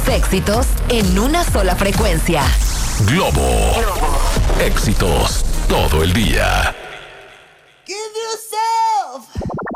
éxitos en una sola frecuencia. Globo. Éxitos todo el día.